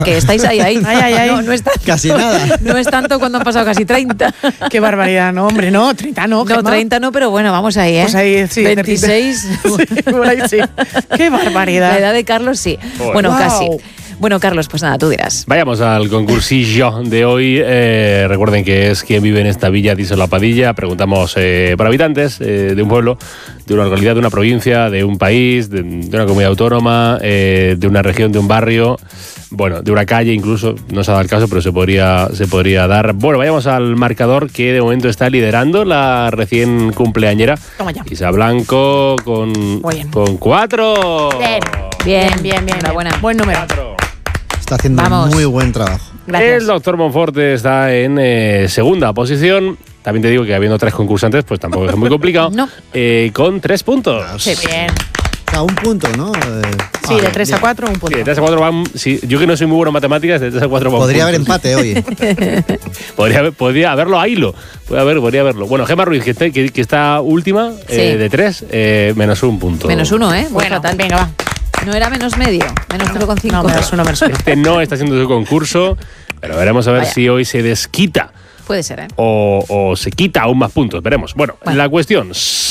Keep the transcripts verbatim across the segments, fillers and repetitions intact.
Que estáis ahí, ahí. Ay, ay, ay. No, no es tanto, Casi nada. No es tanto cuando han pasado casi treinta. Qué barbaridad, no, hombre, no, treinta no. No, Gemma. treinta no, pero bueno, vamos ahí, ¿eh? Pues ahí, sí. veintiséis. Sí, por ahí sí. Qué barbaridad. La edad de Carlos, sí. Joder. Bueno, Wow. casi. Bueno, Carlos, pues nada, tú dirás. Vayamos al concursillo de hoy. Eh, recuerden que es quién vive en esta villa, dice la Padilla. Preguntamos eh, por habitantes eh, de un pueblo, de una localidad, de una provincia, de un país, de, de una comunidad autónoma, eh, de una región, de un barrio, bueno, de una calle incluso. No se ha dado el caso, pero se podría, se podría dar. Bueno, vayamos al marcador que de momento está liderando la recién cumpleañera. Toma ya. Isa Blanco con, Muy bien. con cuatro. Bien. Bien, Bien, bien, bien. enhorabuena. Buen número. Cuatro. Está haciendo Vamos. muy buen trabajo. Gracias. El doctor Monforte está en eh, segunda posición. También te digo que habiendo tres concursantes, pues tampoco es muy complicado. No. Eh, con tres puntos. Sí, bien. O sea, un punto, ¿no? Eh, Sí, ah, de tres a bien. cuatro, un Sí, punto. de tres a cuatro van. Sí, yo que no soy muy bueno en matemáticas, de tres a cuatro van. Podría haber puntos. empate hoy. Podría, haber- podría haberlo a hilo. Puede haber, podría haberlo. Bueno, Gemma Ruiz, que está, que, que está última, Sí. eh, de tres, eh, menos un punto. Menos uno, ¿eh? Muy Bueno, fatal. venga, va. No era menos medio, menos cero coma cinco. No, menos uno, menos uno. Este no está haciendo su concurso, pero veremos a ver Vaya. si hoy se desquita. Puede ser, ¿eh? o, o se quita aún más puntos. Veremos. Bueno, Bueno. la cuestión.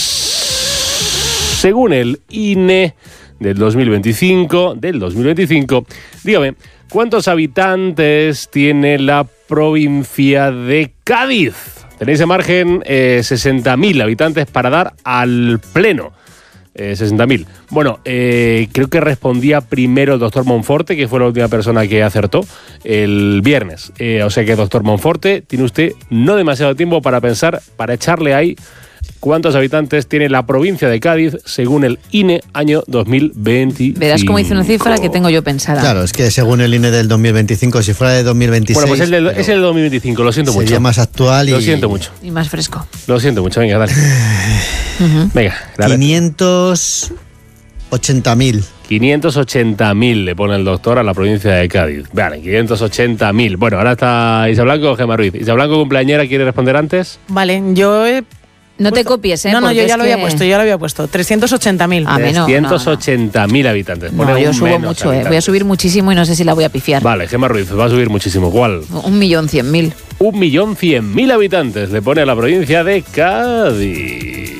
Según el I N E del dos mil veinticinco, del dos mil veinticinco, dígame, ¿cuántos habitantes tiene la provincia de Cádiz? Tenéis en margen eh, sesenta mil habitantes para dar al pleno. Eh, sesenta mil. Bueno, eh, creo que respondía primero el doctor Monforte, que fue la última persona que acertó el viernes. Eh, o sea que, doctor Monforte, tiene usted no demasiado tiempo para pensar, para echarle ahí cuántos habitantes tiene la provincia de Cádiz según el I N E año dos mil veinticinco. Verás cómo dice una cifra que tengo yo pensada. Claro, es que según el I N E del dos mil veinticinco, si fuera de dos mil veintiséis, Bueno, pues el del- pero es el dos mil veinticinco, lo siento sería mucho. más actual y Lo siento mucho. Y más fresco. Lo siento mucho, venga, dale. Venga, dale. quinientos ochenta mil. quinientos ochenta mil le pone el doctor a la provincia de Cádiz. Vale, quinientos ochenta mil. Bueno, ahora está Isa Blanco o Gemma Ruiz. Isa Blanco, cumpleañera, ¿quiere responder antes? Vale, yo he No te puesto- copies, ¿eh? No, no, Porque yo es ya lo había que- puesto, yo lo había puesto. trescientos ochenta mil. A mí no, no, no. trescientos ochenta mil habitantes. Pone No, yo un subo menos mucho, ¿eh? habitantes. Voy a subir muchísimo y no sé si la voy a pifiar. Vale, Gemma Ruiz, va a subir muchísimo. ¿Cuál? Un millón cien mil. Un millón cien mil habitantes le pone a la provincia de Cádiz.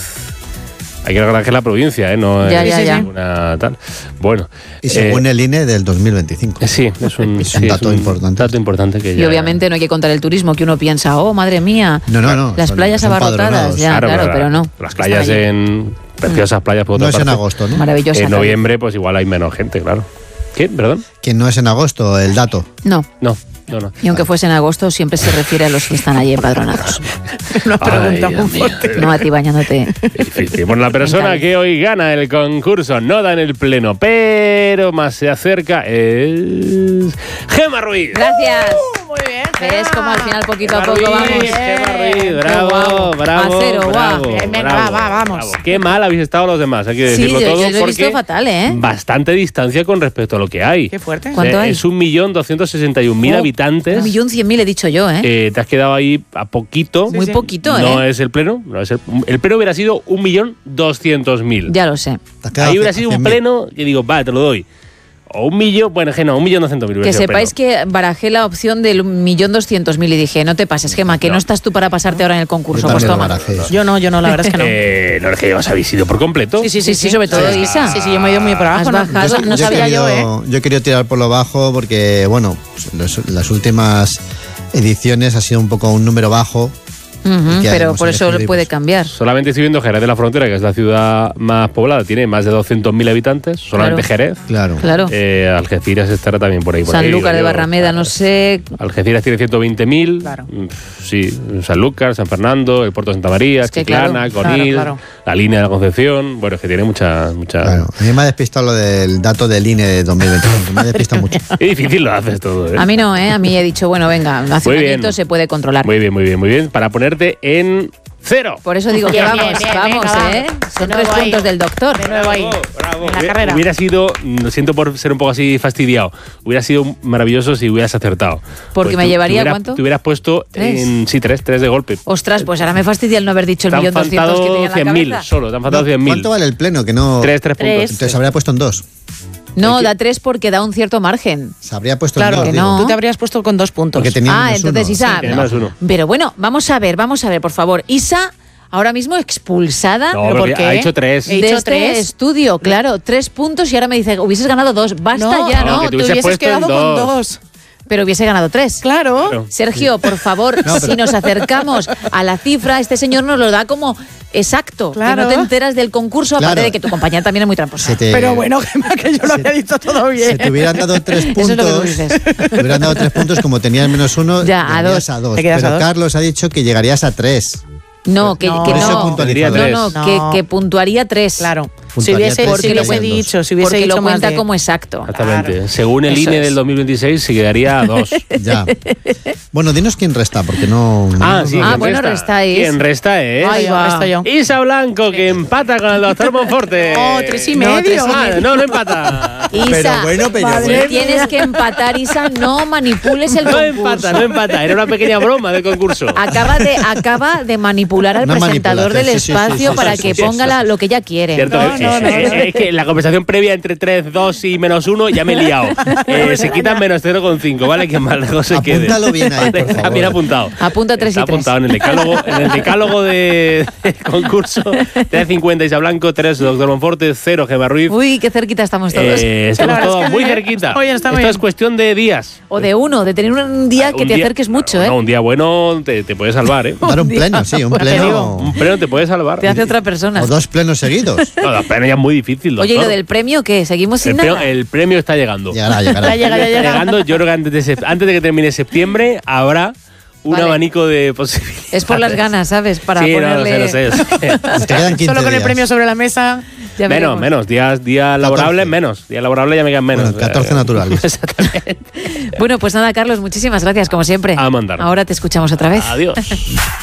Hay que recordar que es la provincia, ¿eh? No Ya, es ya, ya. una tal. Bueno. Y según eh, el I N E del dos mil veinticinco. Sí, es un, Es un sí, dato importante. dato importante que Y ya- obviamente no hay que contar el turismo, que uno piensa, oh, madre mía, No, no, no. las son- playas son abarrotadas. padronados. Ya, claro, pero no. Las playas Están allí. en. Preciosas playas, por No otra es en parte. agosto, ¿no? Maravillosa. En Cádiz. noviembre, pues igual hay menos gente, claro. ¿Qué? ¿Perdón? Que no es en agosto el dato. No. No, no, no. Y aunque fuese en agosto, siempre se refiere a los que están allí empadronados. Una pregunta Ay, muy Dios mío. fuerte. No a ti bañándote. Difícil. Bueno, la persona Cádiz. que hoy gana el concurso no da en el pleno, pero más se acerca es Gemma Ruiz. Gracias. Muy bien. ¿Ves cómo al final, poquito a Gemma poco, Ruiz, vamos? Gemma Ruiz, Qué bravo, guau. bravo, A cero, guau. bravo, Bien, venga, bravo, va, va, vamos. bravo. Qué mal habéis estado los demás, hay que Sí, decirlo yo, todo yo lo he visto porque fatal, ¿eh? bastante distancia con respecto a lo que hay. Qué fuerte. ¿Cuánto Eh, hay? Es un millón doscientos sesenta y un mil Oh, habitantes. Un millón cien mil he dicho yo, ¿eh? Eh, te has quedado ahí a poquito. Muy sí. poquito, ¿eh? No es el pleno. No es el, el pleno hubiera sido un millón doscientos mil. Ya lo sé. Te has quedado Ahí hubiera a sido un cien mil. pleno que digo, vale, te lo doy. O un millón, bueno, que no, un millón doscientos mil. Que sepáis que barajé la opción del millón doscientos mil y dije, no te pases, Gemma, que no. No. estás tú para pasarte ahora en el concurso. Yo Pues también lo toma. barajé. Yo no, yo no, la verdad es que no. Eh, no es que os habéis ido por completo. Sí, sí, Sí, sí, sobre todo Sí, Isa. Sí, sí, yo me he ido muy por abajo. Has No, bajado, no, no he sabía yo, ¿eh? querido, yo he querido tirar por lo bajo porque, bueno, pues, los- las últimas ediciones ha sido un poco un número bajo. Ujú, ¿Qué pero haremos? por eso Elegimos. puede cambiar. Solamente estoy viendo Jerez de la Frontera, que es la ciudad más poblada, tiene más de doscientos mil habitantes, solamente Claro. Jerez. Claro. Claro. Eh, Algeciras estará también por ahí. Por ahí, Sanlúcar de digo yo. Barrameda, no sé. Algeciras tiene ciento veinte mil. Claro. Sí, Sanlúcar, San Fernando, el puerto de Santa María, Es que Chiclana, claro, Conil, claro, claro. la línea de la Concepción. Bueno, es que tiene mucha. mucha... Claro. A mí me ha despistado lo del dato del I N E de dos mil veinticinco. Me ha despistado mucho. Qué difícil lo haces todo, ¿eh? A mí no, ¿eh? A mí he dicho, bueno, venga, hace Muy un bien. añito se puede controlar. Muy bien, muy bien, muy bien. Para ponerte en cero. Por eso digo que Bien, vamos, bien, bien, vamos, venga, ¿eh? va. Son De tres nuevo ahí. puntos del doctor. De nuevo ahí. Bravo. En la Hubiera- carrera. Hubiera sido, lo siento por ser un poco así fastidiado, hubiera sido maravilloso si hubieras acertado. Porque Pues me tú- llevaría, te hubieras- ¿cuánto? Te hubieras puesto ¿Tres? en. Sí, tres, tres de golpe. Ostras, pues ahora me fastidia el no haber dicho el Te han millón doscientos que faltado tenía en la cien mil cabeza. solo, te han faltado No, cien mil. ¿Cuánto vale el pleno? Que no. Tres, tres puntos. Tres. Entonces habría puesto en dos. No, da tres porque da un cierto margen. Se habría puesto Claro, en dos, que digo. no. Tú te habrías puesto con dos puntos. Porque tenía Ah, menos entonces uno. Isa. Tiene más uno. Pero bueno, vamos a ver, vamos a ver, por favor. Isa, ahora mismo expulsada No, ¿Pero porque por qué? ha hecho tres. He de dicho este tres. estudio, claro, tres puntos y ahora me dice, hubieses ganado dos. Basta No, ya, No, ¿no? que te te hubieses hubieses puesto en quedado con dos. dos. Pero hubiese ganado tres. Claro. Claro. Sergio, por favor, No, pero- si nos acercamos a la cifra, este señor nos lo da como exacto. Claro. Que no te enteras del concurso, aparte Claro. de que tu compañera también es muy tramposa. Se te- Pero bueno, que, que yo lo había dicho todo bien. Se te hubieran dado tres puntos. Eso es lo que tú dices. Te hubieran dado tres puntos, como tenías menos uno, Ya, a llegarías dos. a dos. Te quedas Pero a dos. Carlos ha dicho que llegarías a tres. No, que No. que Por eso no. puntualizaría no, tres. no, No. Que, que puntuaría tres. Claro. Si Puntuaría hubiese, tres, si porque lo hubiese cuentas. dicho, si hubiese Porque dicho lo más cuenta de- como exacto. Exactamente. Claro. Según el Eso I N E es. del dos mil veintiséis, se quedaría a dos. Ya. Bueno, dinos quién resta, porque no. Ah, sí. Ah, ¿quién bueno, resta? restáis. ¿Quién resta es? Ahí va. Estoy yo. Isa Blanco, que empata con el doctor Monforte. Oh, tres y No, medio. tres y Ah, no, no empata. Isa, Pero bueno, pero si bueno. tienes que empatar, Isa, no manipules el No concurso. empata, no empata. Era una pequeña broma del concurso. Acaba de, acaba de manipular al Una presentador del manipulación, sí, sí, espacio sí, sí, para sí, que sí, ponga sí. la- lo que ella quiere. Cierto, No, es, no, no, es- no. es que la conversación previa entre tres, dos y menos uno ya me he liado. Eh, se quitan menos cero coma cinco, ¿vale? Que más lejos se quede. Apúntalo bien ahí, por Está favor. bien apuntado. Apunta tres y Está tres. apuntado en el decálogo, en el decálogo de, del concurso. tres cincuenta Isa Blanco, tres doctor Monforte, cero Gemma Ruiz. Uy, qué cerquita estamos todos. Eh, estamos La verdad todos es que muy sí, ¿eh? cerquita. Está bien, está Esto bien. es cuestión de días. O de uno, de tener un día que Un te día- acerques mucho, ¿eh? No, un día bueno te, te puede salvar, ¿eh? Dar un pleno, sí, un Te pleno. digo. Un pleno te puede salvar. Te hace otra persona. O dos plenos seguidos. No, la pena ya es muy difícil, doctor. Oye, ¿y lo del premio qué? ¿Seguimos sin el, premio, nada? el premio está llegando. Llegará, llegará. Ya llega, ya Está llega. llegando. Yo creo que antes de, sep- antes de que termine septiembre habrá un Vale. abanico de posibilidades. Es por las ganas, ¿sabes? Para sí, ponerle... no, lo sé, lo sé. lo sé. Te quedan quince Solo con el días. premio sobre la mesa. Ya menos, veremos. menos. Días, días laborables, menos. Días laborables ya me quedan menos. Bueno, catorce naturales. Exactamente. Bueno, pues nada, Carlos, muchísimas gracias, como siempre. A mandar. Ahora te escuchamos otra vez. Adiós.